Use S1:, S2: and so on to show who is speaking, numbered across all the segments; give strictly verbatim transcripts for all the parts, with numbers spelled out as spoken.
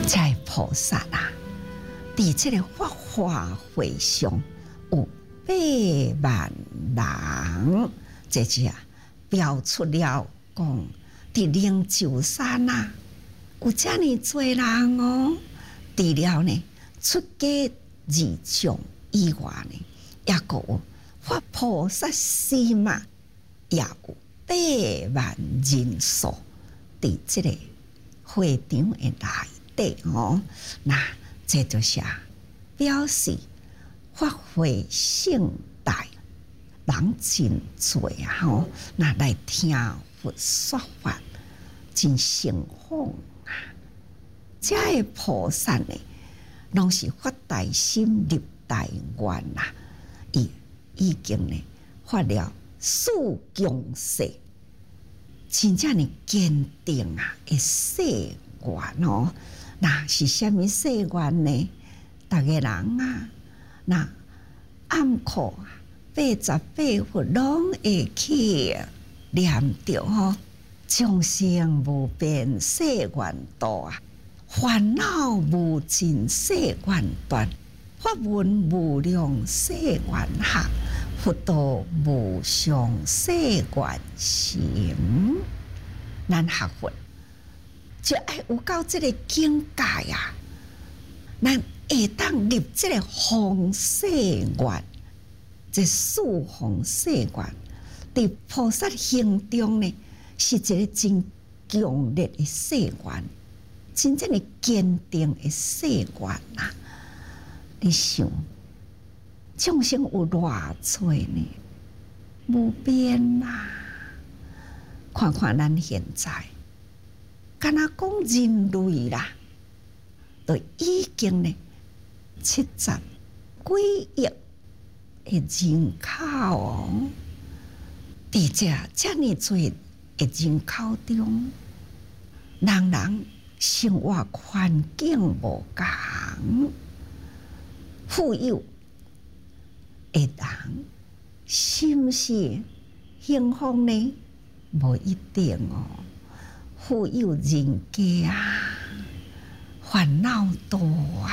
S1: 这菩萨啊，伫这个法华会上有百万人，这就啊标出了讲，伫灵鷲山啊，有遮尔多人哦。除了呢，出家二众以外呢，也个有法菩萨心嘛，也有百万人数伫这个会场的内底哦。那这就是啊，表示法会盛大，人真多啊！吼，那来听佛说法，真盛况啊！这个菩萨呢，拢是发大心、立大愿呐，伊已经呢发了四强誓，真正呢坚定啊的誓愿哦。那是啥物誓愿呢？逐个人啊，那暗课啊，八十八佛拢会去念着吼，众生无边誓愿度啊，烦恼无尽誓愿断，法门无量誓愿学，佛道无上誓愿行。咱学佛就爱有到这个境界啊，咱会当立这个方誓愿，这四方誓愿，伫菩萨行中呢，是一个真强烈的誓愿，真正的坚定的誓愿啊！你想，众生有偌多呢？无边啊！看看咱现在，敢若讲人类啦，都已经呢七十几亿的人口哦，伫这遮尔多的人口中，人人生活环境无同，富有的人是毋是幸福呢？无一定哦。富有人家啊，烦恼多啊，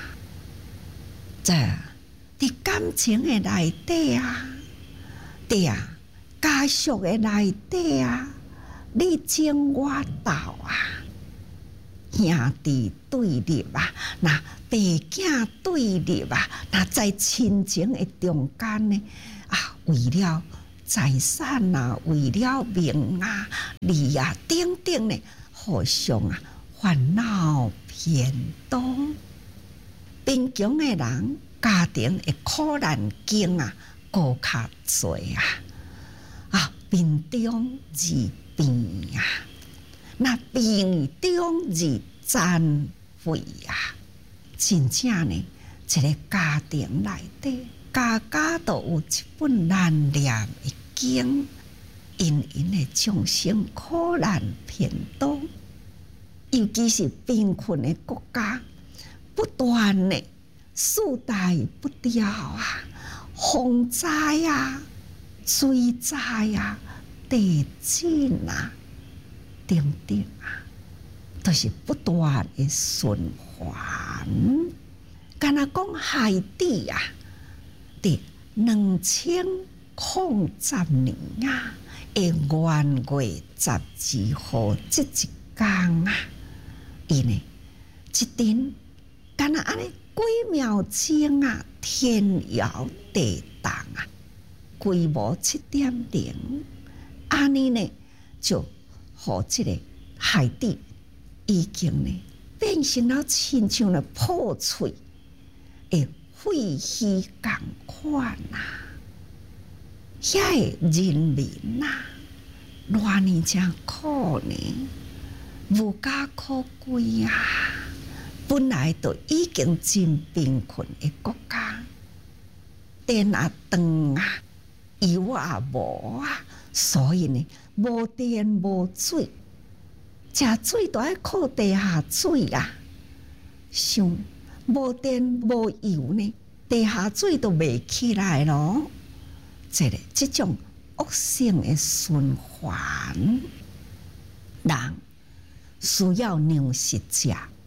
S1: 在伫感情的内底啊，对啊，家属的内底啊，你争我斗啊，兄弟对立啊，那爸囝对立啊，那在亲情的中间呢，啊，为了财产啊，为了名啊、利啊等等呢，互相啊烦恼偏多。贫穷的人家庭的苦难经啊，更较多啊！啊，贫中而变啊，那贫中而残废啊！真正呢，一个家庭内底，家家都有一本难念的经，因因的众生苦难偏多，尤其是贫困的国家，不断的世代不掉啊，洪灾啊、水灾啊、地震啊等等啊，都是不断的循环。敢若讲海底啊，伫两千零十年啊的元月十二号这一天啊，伊呢一阵敢若安尼几秒钟啊，天摇地动啊，规模七点零，安尼呢就互这个海底已经呢变成了亲像了破碎的废墟共款啊！遐个人民啊，偌尼真苦呢，无家可归啊！本来就已经真贫困的国家，电也断啊，油也无啊，所以呢，无电无水，食水都要靠地下水啊。想无电无油呢，地下水都袂起来咯。这个这种恶性的循环，人需要粮食食。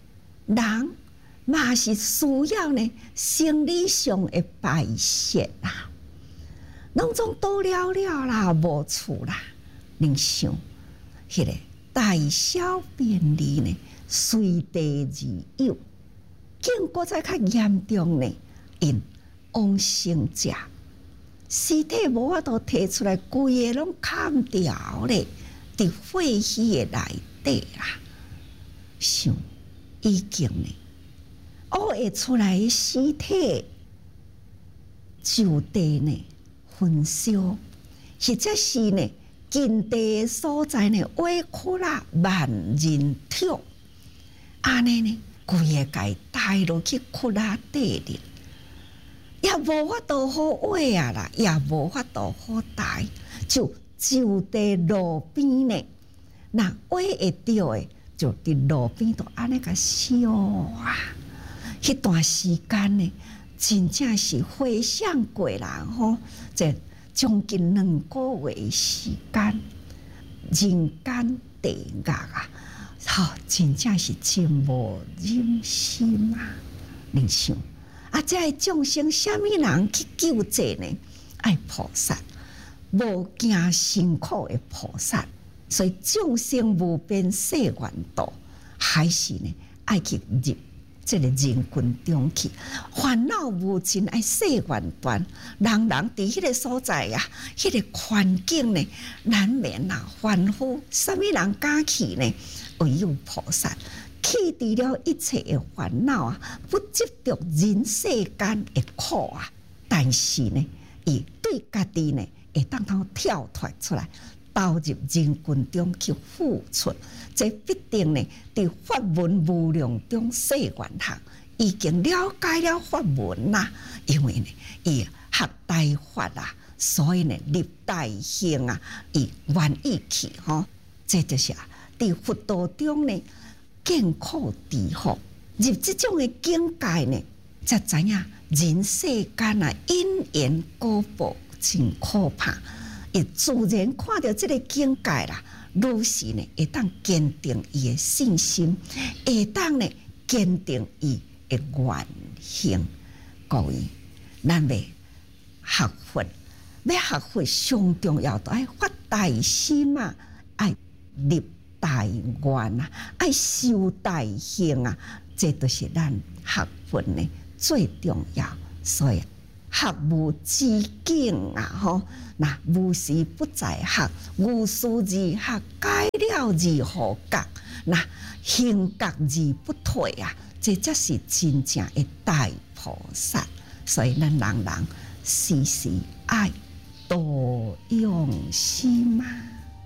S1: 人嘛是需要呢生理上的排泄啦，拢总都了了啦，无处啦。恁想，迄、那个大小便利呢，随地而有，更搁再较严重呢，因往生者尸体无法度摕出来，规个拢砍掉咧，伫废墟的内底啦。想已经呢，挖会出来的尸体就地呢焚烧，或者是呢近地的所在呢挖窟啦万人跳，安尼呢规个家带落去窟啦底里。也无法度好挖啊啦，也无法度好带，就就地路边呢，那挖会到的，就伫路边都安尼甲烧啊！迄段时间呢，真正是回想过啦吼，这将近两个月时间，人间地狱啊！吼，真正是真无忍心啊！你想？啊！这众生，虾米人去救济呢？爱菩萨，无惊辛苦的菩萨，所以众生无边誓愿度，还是呢爱去入这个人群中去，烦恼无尽，爱誓愿断。人人伫迄个所在啊，迄、那个环境呢，难免啊凡夫。啥物人敢去呢？唯有菩萨。去除了一切的烦恼啊，不执着人世间的苦啊，但是呢，伊对家己呢会当通跳脱出来，投入人群中去付出，这必定呢，伫法门无量中誓愿行，已经了解了法门啦。因为呢，伊学大法啊，所以呢，立大行啊，伊愿意去吼，这就是啊，伫佛道中呢。见苦知福，入这种的境界呢，才知影人世间啊因缘果报真可怕。伊自然看到这个境界啦，愈是呢会当坚定伊的信心，会当呢坚定伊的愿行。各位，咱要学佛，要学佛上重要都爱发大心啊，爱立大愿啊，爱修大行啊，这都是咱学佛呢最重要。所以学无止境啊，吼！那无时不在学，无事而学，改了而何觉？那行觉而不退啊，这才是真正的大菩萨。所以咱人人时时爱多用心啊。